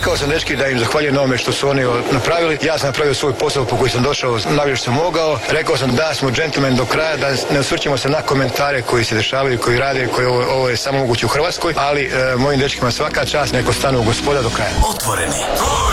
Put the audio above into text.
Rekao sam dečki da im zahvaljujem na ovome što su oni napravili. Ja sam napravio svoj posao po koji sam došao, najviše sam mogao. Rekao sam da smo džentlmen do kraja, da ne osvrćemo se na komentare koji se dešavaju, koji rade, koji ovo je samo moguće u Hrvatskoj, ali mojim dečkima svaka čast, neko stanu u Gospoda do kraja. Otvoreni.